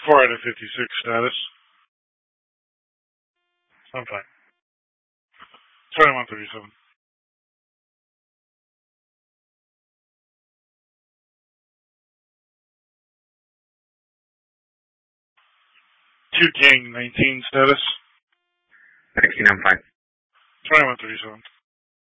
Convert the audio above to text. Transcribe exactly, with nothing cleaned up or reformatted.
four out of fifty-six status. I'm fine. twenty-one thirty-seven. Two king, nineteen status. nineteen, I'm fine. twenty-one thirty-seven.